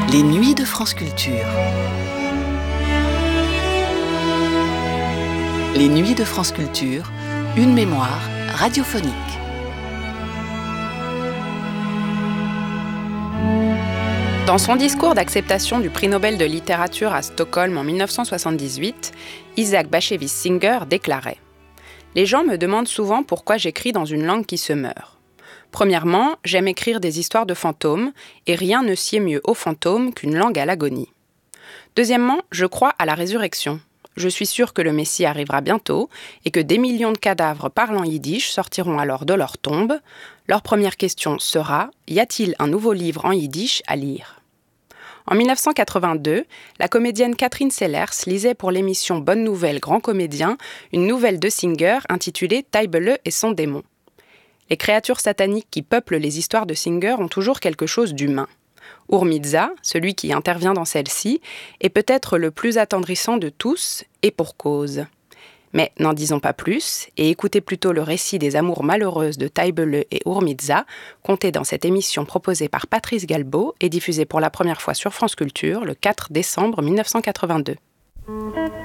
Les nuits de France Culture. Les nuits de France Culture, une mémoire radiophonique. Dans son discours d'acceptation du prix Nobel de littérature à Stockholm en 1978, Isaac Bashevis Singer déclarait « Les gens me demandent souvent pourquoi j'écris dans une langue qui se meurt. Premièrement, j'aime écrire des histoires de fantômes, et rien ne sied mieux aux fantômes qu'une langue à l'agonie. Deuxièmement, je crois à la résurrection. Je suis sûr que le Messie arrivera bientôt et que des millions de cadavres parlant yiddish sortiront alors de leur tombe. Leur première question sera « Y a-t-il un nouveau livre en yiddish à lire ?» En 1982, la comédienne Catherine Sellers lisait pour l'émission Bonne Nouvelle Grand Comédien une nouvelle de Singer intitulée Taibele et son démon. Les créatures sataniques qui peuplent les histoires de Singer ont toujours quelque chose d'humain. Urmiza, celui qui intervient dans celle-ci, est peut-être le plus attendrissant de tous, et pour cause. Mais n'en disons pas plus, et écoutez plutôt le récit des amours malheureuses de Taibele et Urmiza, conté dans cette émission proposée par Patrice Galbaud et diffusée pour la première fois sur France Culture le 4 décembre 1982.